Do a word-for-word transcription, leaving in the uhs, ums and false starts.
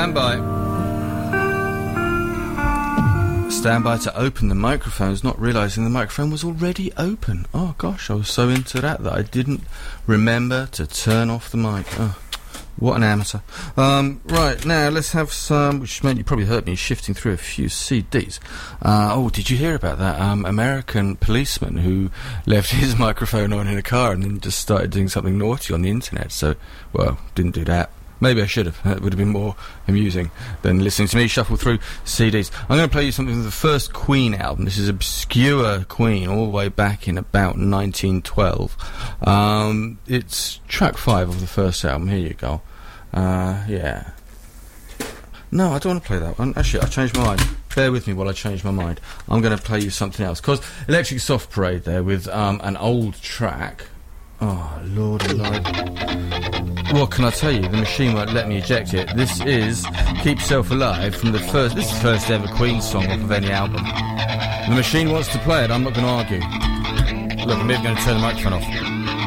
stand by. Stand by to open the microphones, not realising the microphone was already open. Oh gosh, I was so into that that I didn't remember to turn off the mic. Oh, what an amateur. Um, right, now let's have some, which meant you probably heard me shifting through a few C Ds. Uh, oh, did you hear about that um, American policeman who left his microphone on in a car and then just started doing something naughty on the internet? So, well, didn't do that. Maybe I should have. That would have been more amusing than listening to me shuffle through C Ds. I'm going to play you something from the first Queen album. This is obscure Queen, all the way back in about nineteen twelve. Um, it's track five of the first album. Here you go. Uh, yeah. No, I don't want to play that one. Actually, I changed my mind. Bear with me while I change my mind. I'm going to play you something else. Because Electric Soft Parade there with um, an old track. Oh, Lord alive. What can I tell you? The machine won't let me eject it. This is Keep Yourself Alive from the first... This is the first ever Queen song off of any album. The machine wants to play it. I'm not going to argue. Look, I'm even going to turn the microphone off.